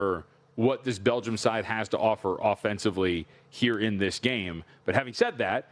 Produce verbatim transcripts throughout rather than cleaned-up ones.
what this Belgium side has to offer offensively here in this game. But having said that,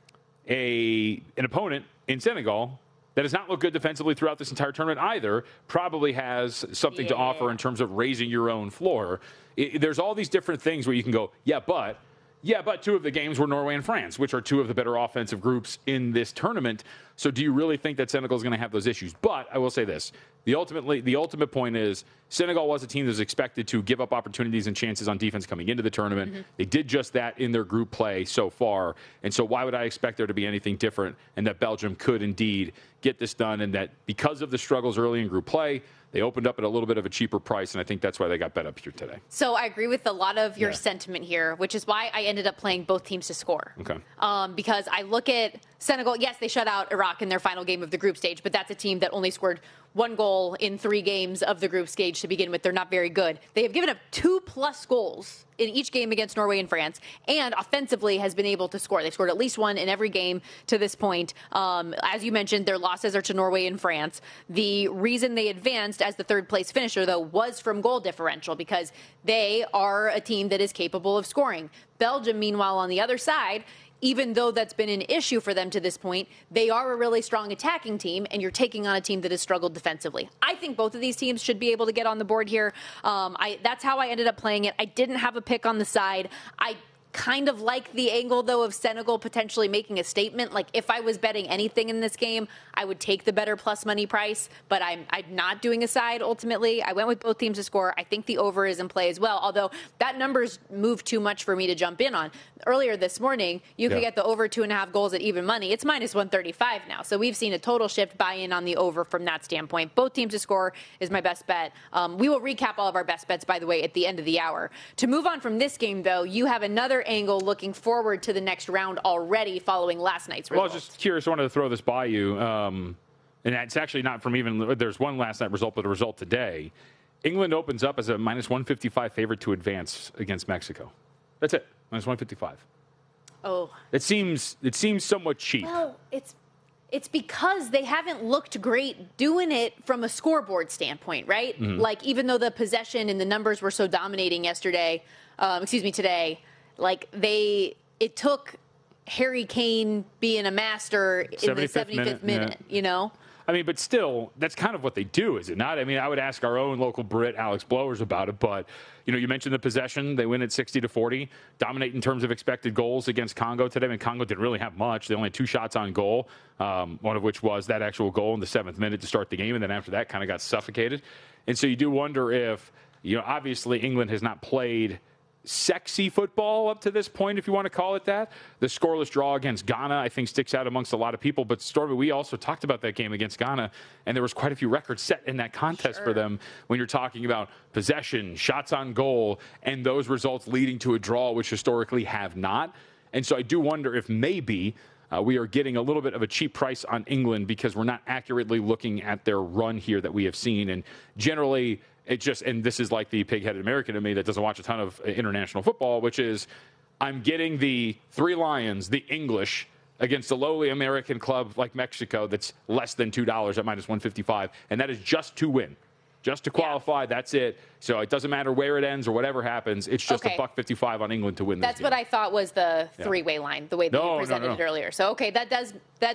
a an opponent in Senegal that has not looked good defensively throughout this entire tournament either probably has something yeah. to offer in terms of raising your own floor. It, there's all these different things where you can go, yeah, but, yeah, but two of the games were Norway and France, which are two of the better offensive groups in this tournament. So do you really think that Senegal is going to have those issues? But I will say this. The ultimately, the ultimate point is Senegal was a team that was expected to give up opportunities and chances on defense coming into the tournament. Mm-hmm. They did just that in their group play so far. And so why would I expect there to be anything different, and that Belgium could indeed get this done, and that because of the struggles early in group play, they opened up at a little bit of a cheaper price, and I think that's why they got bet up here today. So I agree with a lot of your yeah. sentiment here, which is why I ended up playing both teams to score. Okay. Um, because I look at Senegal, yes, they shut out Iraq in their final game of the group stage, but that's a team that only scored one goal in three games of the group stage to begin with. They're not very good. They have given up two-plus goals in each game against Norway and France, and offensively has been able to score. They scored at least one in every game to this point. Um, as you mentioned, their losses are to Norway and France. The reason they advanced as the third-place finisher, though, was from goal differential, because they are a team that is capable of scoring. Belgium, meanwhile, on the other side, even though that's been an issue for them to this point, they are a really strong attacking team, and you're taking on a team that has struggled defensively. I think both of these teams should be able to get on the board here. Um, I, that's how I ended up playing it. I didn't have a pick on the side. I kind of like the angle, though, of Senegal potentially making a statement. Like, if I was betting anything in this game, I would take the better plus money price, but I'm I'm not doing a side ultimately. I went with both teams to score. I think the over is in play as well, although that number's moved too much for me to jump in on. Earlier this morning, you could yeah. get the over two and a half goals at even money. It's minus one thirty-five now. So we've seen a total shift buy-in on the over from that standpoint. Both teams to score is my best bet. Um, we will recap all of our best bets, by the way, at the end of the hour. To move on from this game, though, you have another angle looking forward to the next round already following last night's result. Well, I was just curious. I wanted to throw this by you. Um, and it's actually not from even, there's one last night result, but a result today. England opens up as a minus one fifty-five favorite to advance against Mexico. That's it. Minus one fifty-five. Oh. It seems, it seems somewhat cheap. Well, it's It's because they haven't looked great doing it from a scoreboard standpoint, right? Mm-hmm. Like, even though the possession and the numbers were so dominating yesterday, um, excuse me, today, like they, it took Harry Kane being a master in the seventy-fifth minute, minute yeah. you know? I mean, but still, that's kind of what they do, is it not? I mean, I would ask our own local Brit, Alex Blowers, about it, but, you know, you mentioned the possession. They win at sixty to forty, dominate in terms of expected goals against Congo today. I mean, Congo didn't really have much. They only had two shots on goal, um, one of which was that actual goal in the seventh minute to start the game, and then after that kind of got suffocated. And so you do wonder if, you know, obviously England has not played sexy football up to this point, if you want to call it that. The scoreless draw against Ghana, I think, sticks out amongst a lot of people. But, Stormy, we also talked about that game against Ghana, and there was quite a few records set in that contest sure. for them when you're talking about possession, shots on goal, and those results leading to a draw, which historically have not. And so I do wonder if maybe uh, we are getting a little bit of a cheap price on England because we're not accurately looking at their run here that we have seen. And generally, it just, and this is like the pig-headed American to me that doesn't watch a ton of international football, which is I'm getting the Three Lions, the English, against a lowly American club like Mexico that's less than two dollars at minus one fifty-five, and that is just to win. Just to qualify, yeah. that's it. So it doesn't matter where it ends or whatever happens. It's just okay. a buck fifty-five on England to win this That's game. what I thought was the three-way line, the way that no, you presented no, no. it earlier. So, okay, that does that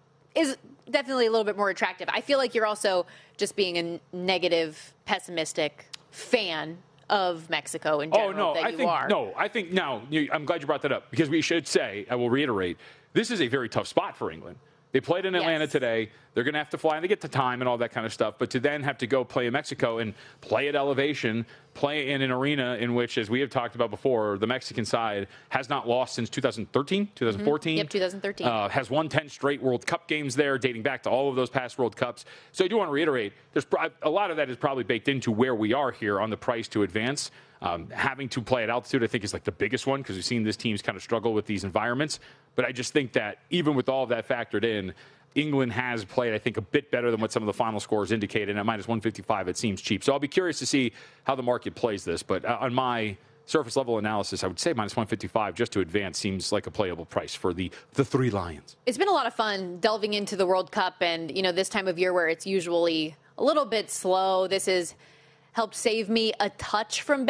is definitely a little bit more attractive. I feel like you're also just being a negative, pessimistic fan of Mexico in general. Oh, no, that I you think, are. no, I think, now, I'm glad you brought that up, because we should say, I will reiterate, this is a very tough spot for England. They played in Atlanta yes. today. They're going to have to fly, and they get to time and all that kind of stuff. But to then have to go play in Mexico and play at elevation, play in an arena in which, as we have talked about before, the Mexican side has not lost since two thousand thirteen, two thousand fourteen. Mm-hmm. Yep, two thousand thirteen. Uh, has won ten straight World Cup games there, dating back to all of those past World Cups. So I do want to reiterate, there's pro- a lot of that is probably baked into where we are here on the price to advance. Um, having to play at altitude, I think, is like the biggest one because we've seen these teams kind of struggle with these environments. But I just think that even with all of that factored in, England has played, I think, a bit better than what some of the final scores indicated. And at minus one fifty-five, it seems cheap. So I'll be curious to see how the market plays this. But uh, on my surface level analysis, I would say minus one fifty-five just to advance seems like a playable price for the, the Three Lions. It's been a lot of fun delving into the World Cup and, you know, this time of year where it's usually a little bit slow. This has helped save me a touch from